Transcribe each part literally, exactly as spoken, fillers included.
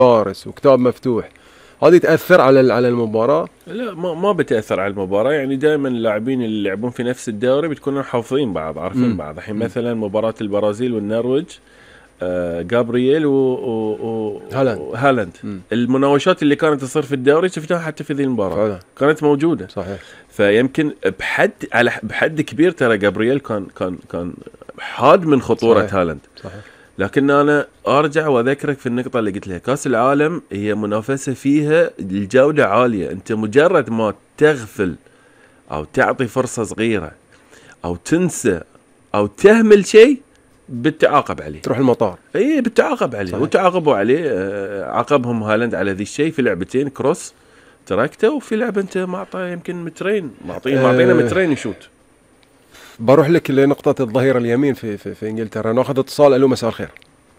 فارس وكتاب مفتوح، هذه تاثر على على المباراه؟ لا ما ما بتاثر على المباراه، يعني دائما اللاعبين اللي يلعبون في نفس الدوري بتكونوا حافظين بعض، عارفين م. بعض. الحين مثلا مباراه البرازيل والنرويج، آه جابرييل وهالاند، المناوشات اللي كانت تصير في الدوري شفتها حتى في ذي المباراه فعلا. كانت موجوده صحيح. فيمكن بحد على بحد كبير ترى جابرييل كان كان كان حاد من خطوره صحيح. هالاند صحيح. لكن انا ارجع واذكرك في النقطه اللي قلت لها، كاس العالم هي منافسه فيها الجوده عاليه، انت مجرد ما تغفل او تعطي فرصه صغيره او تنسى او تهمل شيء بتعاقب عليه، تروح المطار. اي بتعاقب عليه صحيح. وتعاقبوا عليه، آه عاقبهم هالاند على ذي الشيء في لعبتين كروس تركته، وفي لعبه انت معطى يمكن مترين، معطينا معطينا مترين يشوت. بروح لك لنقطه الظهير اليمين في في, في انجلترا، ناخذ اتصال. الو مساء الخير.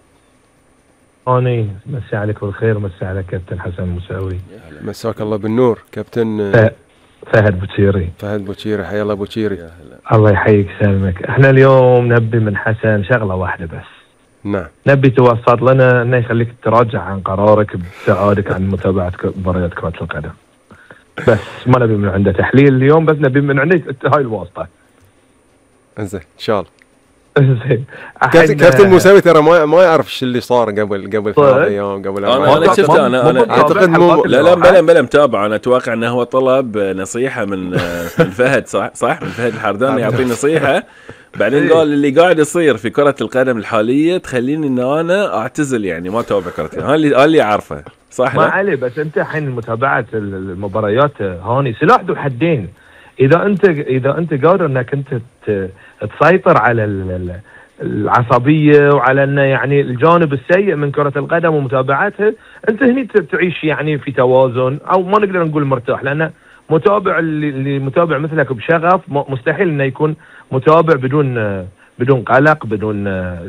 اني مساء عليك بالخير، مساء على كابتن حسن مساوي. مساك الله بالنور كابتن فهد بوتشيري. فهد بوتشيري، حيا الله بوتشيري. الله يحييك سلمك. احنا اليوم نبي من حسن شغله واحده بس. نعم. نبي توسط لنا انه يخليك تراجع عن قرارك بابتعادك عن متابعه مباريات كره القدم. بس ما نبي من عنده تحليل اليوم، بس نبي من عنده هاي الواسطه. انزين ان شاء الله. زين. كابتن موسوي ترى ما ما يعرف ايش اللي صار قبل قبل ثلاث ايام قبل انا انا شفت انا انا اعتقد مو لا لا بلا بلا متابع. انا اتوقع انه هو طلب نصيحه من من فهد، صح صح من فهد الحرداني يعطي نصيحه، بعدين قال اللي قاعد يصير في كره القدم الحاليه تخليني ان انا اعتزل، يعني ما اتابع كره القدم. هذا اللي اللي عارفه صح. ما عليه، بس انت الحين متابعه المباريات هاني سلاح ذو حدين. اذا انت اذا انت قادر انك انت تسيطر على العصبيه وعلى انه يعني الجانب السيء من كره القدم ومتابعتها، انت هني تعيش يعني في توازن، او ما نقدر نقول مرتاح، لان متابع اللي متابع مثلك بشغف مستحيل انه يكون متابع بدون بدون قلق، بدون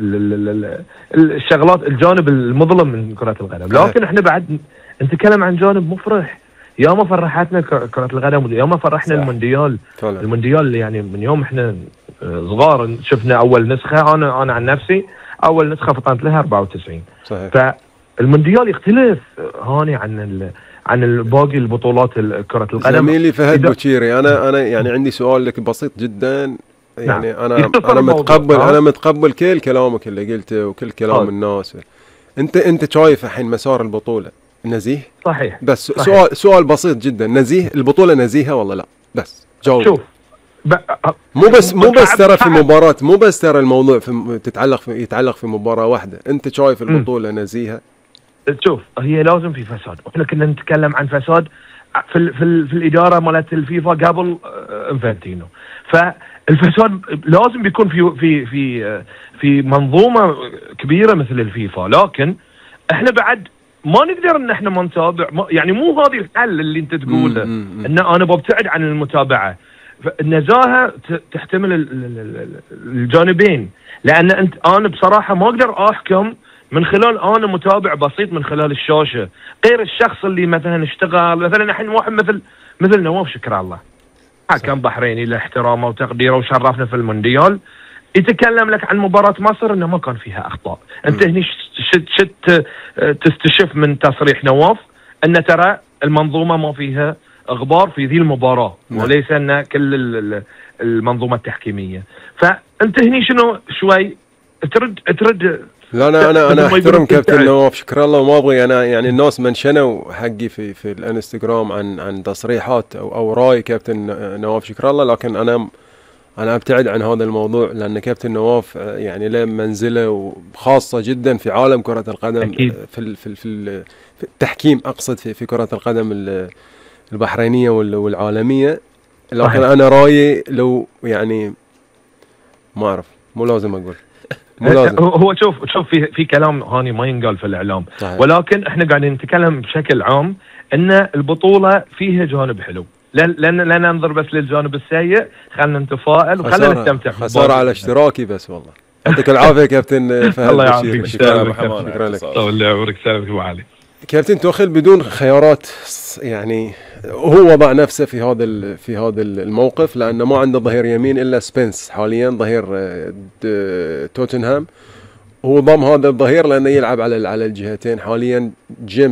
الشغلات الجانب المظلم من كره القدم. لكن احنا بعد نتكلم عن جانب مفرح. يا ما فرحتنا كرة القدم، يا ما فرحنا المونديال. فعلا. المونديال يعني من يوم احنا صغار شفنا اول نسخة. انا انا عن نفسي اول نسخة فطنت لها أربعة وتسعين. صحيح. فالمونديال يختلف هاني عن عن باقي البطولات كرة القدم. زميلي فهد بوتشيري، انا انا يعني عندي سؤال لك بسيط جدا. يعني نعم. انا انا متقبل انا متقبل كل كلامك اللي قلته وكل كلام أوه. الناس. انت انت شايف الحين مسار البطولة نزيه؟ صحيح. بس صحيح. سؤال سؤال بسيط جدا، نزيه البطولة نزيهة ولا لا؟ بس جاوب. شوف ب... مو بس مو بس ترى في مباراة، مو بس ترى الموضوع في تتعلق في يتعلق في مباراة واحدة. انت شايف البطولة م. نزيهة؟ شوف هي لازم في فساد، واحنا كنا نتكلم عن فساد في ال... في, ال... في الإدارة مالت الفيفا قبل انفانتينو. فالفساد لازم بيكون في في في في منظومة كبيرة مثل الفيفا، لكن احنا بعد ما نقدر ان احنا ما نتابع. يعني مو هذه الحل اللي انت تقوله ان انا ببتعد عن المتابعه. النزاهه تحتمل الجانبين، لان انت انا بصراحه ما اقدر احكم من خلال انا متابع بسيط من خلال الشاشه، غير الشخص اللي مثلا اشتغل. مثلا الحين واحد مثل مثل نواف شكر الله، حكم بحريني له احترامه وتقديره وشرفنا في المونديال، يتكلم لك عن مباراة مصر انه ما كان فيها اخطاء. انت هني شت شت تستشف من تصريح نواف ان ترى المنظومة ما فيها اغبار في ذي المباراة، وليس ان كل المنظومة التحكيمية. فانت هني شنو شوي ترد ترد لا انا انا انا احترم كابتن نواف شكر الله، وما ابغي انا يعني الناس منشنوا حقي في في الانستغرام عن عن تصريحات او او راي كابتن نواف شكر الله، لكن انا أنا أبتعد عن هذا الموضوع، لأن كابتن نواف يعني له منزلة خاصة جدا في عالم كرة القدم. أكيد. في في في التحكيم أقصد في في كرة القدم البحرينية والعالمية. لكن صحيح. أنا رأيي لو يعني ما أعرف، مو لازم أقول، مو لازم. هو شوف شوف في في كلام هاني ما ينقال في الإعلام. صحيح. ولكن إحنا قاعدين نتكلم بشكل عام أن البطولة فيها جانب حلو. لن لا ننظر بس للجانب السيء، خلينا نتفائل وخلينا نستمتع. خسارة على اشتراكي بس والله. يعطيك العافية كابتن فهد. الله يعافيك. شكرا لك. طول عمرك. سلامك ابو علي. كابتن توخيل بدون خيارات، يعني هو وضع نفسه في هذا في هذا الموقف، لأنه ما عنده ظهير يمين إلا سبنس حاليا ظهير توتنهام، هو ضم هذا الظهير لانه يلعب على على الجهتين حاليا. جيم